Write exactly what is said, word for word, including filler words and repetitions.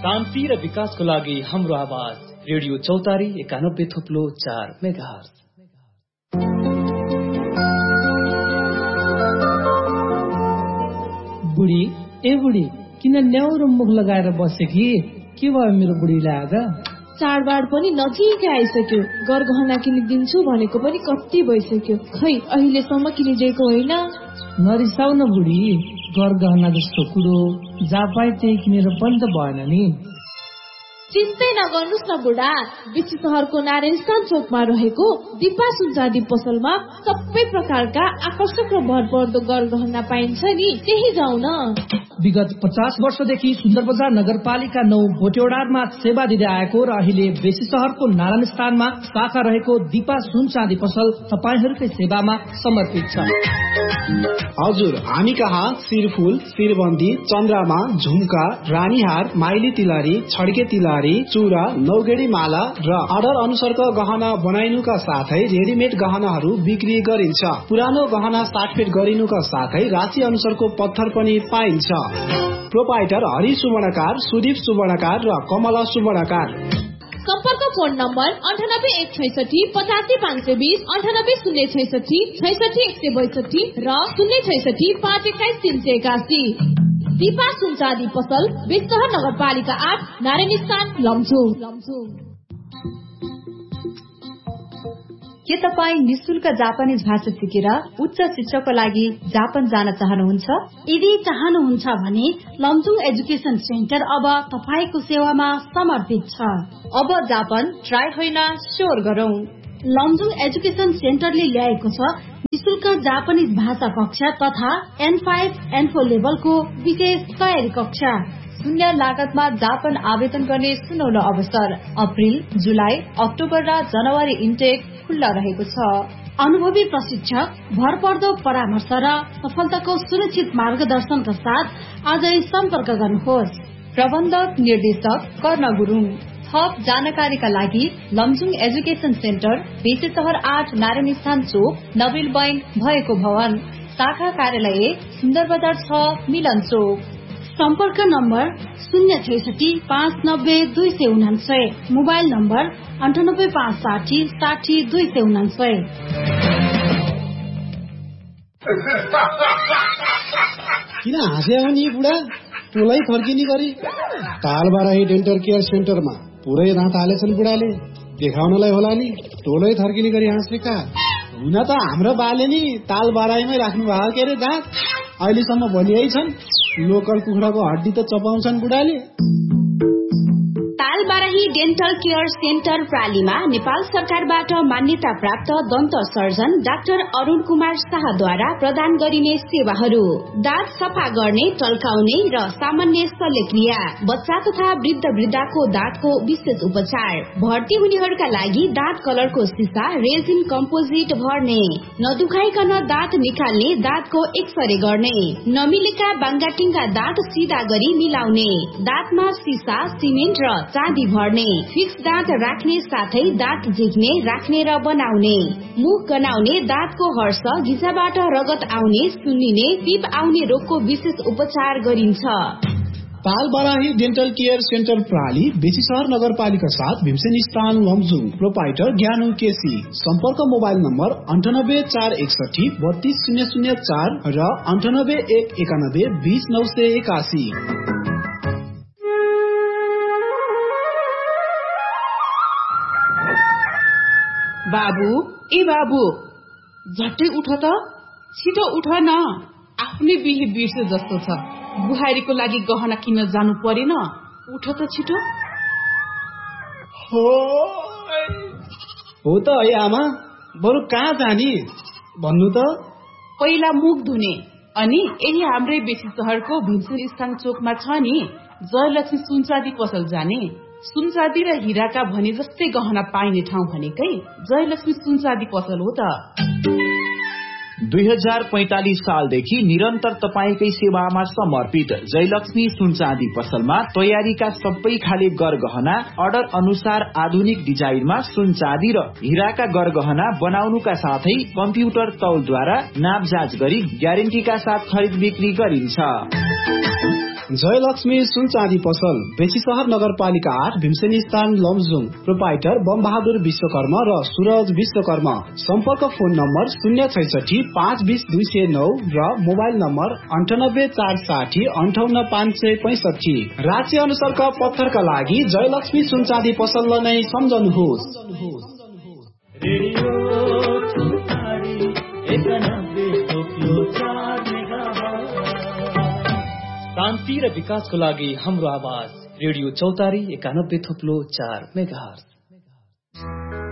शान्ति र विकासको लागि हाम्रो आवाज रेडियो चौतारी एकानब्बे थुप्लो चार मेगाहर्ज। बुढी ए बुढी किन न्याउरो मुख लगाएर बसे कि के भयो मेरो बुढीलाई आज? चाडबाड पनि नजिकै आइसक्यो, गरगहना किनिदिन्छु भनेको पनि कति भइसक्यो, खै अहिलेसम्म किनिदिएको होइन। नरिसाउ न बुढी, गरगहना जस्तो कुरो जहाँ पाए त्यही किनेर पनि त भएन नि। चिन्तै नगर्नुस् न बुढा, बेसी सहरको नारायणस्थान चोकमा रहेको दिपा सुनचाँदी पसलमा सबै प्रकारका आकर्षक र भरपर्दो गरगहना पाइन्छ नि, त्यही जाउँ न। विगत पचास वर्षदेखि सुन्दर बजार नगरपालिका नौ भोटेओडारमा सेवा दिँदै आएको र अहिले बेसी सहरको नारायण स्थानमा शाखा रहेको दीपा सुन चाँदी पसल तपाईहरूकै सेवामा समर्पित छ। हजुर, हामी कहाँ शिरफुल, शिरबन्दी, चन्द्रमा, झुम्का, रानीहार, माइली तिलहरी, छड्के तिलहरी, चुरा, नौगेडी माला र अर्डर अनुसारको गहना बनाइनुका साथै रेडिमेड गहनाहरू बिक्री गरिन्छ। पुरानो गहना साटफेट गरिनुका साथै राशि अनुसारको पत्थर पनि पाइन्छ। प्रोपाइटर हरि सुवर्णकार, सुदीप सुवर्णकार र कमला सुवर्णकार। सम्पर्क फोन नम्बर अन्ठानब्बे एक छैसठी पचासी पाँच सय बिस, अन्ठानब्बे शून्य छैसठी छैसठी एक सय बैसठी र शून्य छैसठी पाँच एक्काइस तीन सय एकासी। दीपा सुनचाँदी पसल, बेसीसहर नगरपालिका आठ, नारायण स्थान, लमजुङ। के तपाईँ निशुल्क जापानिज भाषा सिकेर उच्च शिक्षाको लागि जापान जान चाहनुहुन्छ? यदि चाहनुहुन्छ भने लमजुङ एजुकेशन सेन्टर अब तपाईको सेवामा समर्पित छ। अब जापान ट्राई होइन स्योर गरौं। लमजुङ एजुकेशन सेन्टरले ल्याएको छ निशुल्क जापानिज भाषा कक्षा तथा एन फाइभ एन फोर लेभलको विशेष तयारी कक्षा। शून्य लागतमा जापान आवेदन गर्ने सुनौलो अवसर। अप्रिल, जुलाई, अक्टोबर र जनवरी इन्टेक खुल्ला रहेको छ। अनुभवी प्रशिक्षक, भरपर्दो परामर्श र सफलताको सुनिश्चित मार्गदर्शनका साथ आजै सम्पर्क गर्नुहोस्। प्रबन्धक निर्देशक कर्ण गुरुङ। थप जानकारीका लागि लमजुङ एजुकेशन सेन्टर, बेसी सहर आठ, नारायण स्थान चोक, नबिल बैंक भएको भवन, शाखा कार्यालय सुन्दर बजार छ, मिलन चोक। सम्पर्क नम्बर शून्य छैसठी पाँच नब्बे दुई सय उनान्सय, मोबाइल नम्बर अन्ठानब्बे पाँच साठी साठी दुई सय उनान्सय। किन हाँस्या हो नि बुढा? टोलै फर्किने गरी तालबाराही डेन्टल केयर सेन्टरमा पुरै दाँत हालेछन् बुढाले, देखाउनलाई होला नि। टोलै थर्किने गरी हाँसेका हुन त हाम्रो बाले नि तालबाराहीमै राख्नु भएको के अरे दाँत, अहिलेसम्म भनियै छन्। लोकल कुखुराको हड्डी त चपाउँछन् बुढाले। तालबाराही डेन्टल केयर सेन्टर प्रालीमा नेपाल सरकारबाट मान्यता प्राप्त दन्त सर्जन डाक्टर अरुण कुमार शाहद्वारा प्रदान गरिने सेवाहरू: दाँत सफा गर्ने, टल्काउने र सामान्य शल्यक्रिया, बच्चा तथा वृद्ध वृद्धाको दाँतको विशेष उपचार, भर्ती हुनेहरूका लागि दाँत कलरको सिसा रेजिन कम्पोजिट भर्ने, नदुखाइकन दाँत निकाल्ने, दाँतको एक्सरे गर्ने, नमिलेका बाङ्गाटिङका दाँत सिधा गरी मिलाउने, दाँतमा सिसा, सिमेन्ट र चाँदी भर्ने, फिक्स दाँत राख्ने साथै दाँत झिक्ने, राख्ने र बनाउने, मुख गनाउने, दाँतको हर्ष, घिचाबाट रगत आउने, सुन्निने, टिप आउने रोगको विशेष उपचार गरिन्छ। तालबाराही डेन्टल केयर सेन्टर प्राली, बेसी सहर नगरपालिका साथ, भीमसेन स्थान, लमजुङ। प्रोपाइटर ज्ञानु केसी। सम्पर्क मोबाइल नम्बर अन्ठानब्बे चार एकसठी बत्तीस शून्य शून्य चार र अन्ठानब्बे एक एकानब्बे बीस नौ सय एकासी। बाबु, ए बाबु, झट्टै उठ त, छिटो उठ न, आफ्नै बिहे बिर्से जस्तो छ। बुहारीको लागि गहना किन्न जानु परेन, उठ त छिटो। हो हो त है आमा, बरु कहाँ जाने भन्नु त? पहिला मुख धुने, अनि यही हाम्रै बेसी सहरको भीमसेन स्थान चोकमा छ नि जयलक्ष्मी सुनचाँदी पसल जाने। सुनचाँदी र हिराका भने जस्तै गहना पाइने ठाउँ भनेकै जयलक्ष्मी सुनचाँदी पसल हो त। दुई हजार पैंतालीस सालदेखि निरन्तर तपाईकै सेवामा समर्पित जयलक्ष्मी सुनचाँदी पसलमा तयारीका सबै खाले गरगहना अर्डर अनुसार आधुनिक डिजाइनमा सुनचाँदी र हिराका गरगहना बनाउनुका साथै कम्प्युटर तौलद्वारा नाप जाँच गरी ग्यारेन्टीका साथ खरिद बिक्री गरिन्छ। जयलक्ष्मी सुन चाँदी पसल बेसी सहर नगरपालिका आठ भीमसेनी स्थान लमजुङ। प्रोपाइटर बम बहादुर विश्वकर्मा र सूरज विश्वकर्मा। सम्पर्क फोन नम्बर शून्य छैसठी पाँच बिस दुई सय नौ र मोबाइल नम्बर अन्ठानब्बे चार साठी अन्ठाउन्न पाँच सय पैसठी। राशि अनुसारका पत्थरका लागि जयलक्ष्मी सुन चाँदी पसललाई नै सम्झनुहोस्। शान्ति र विकासको लागि हाम्रो आवाज रेडियो चौतारी एकानब्बे थुप्लो चार मेगाहर्ज।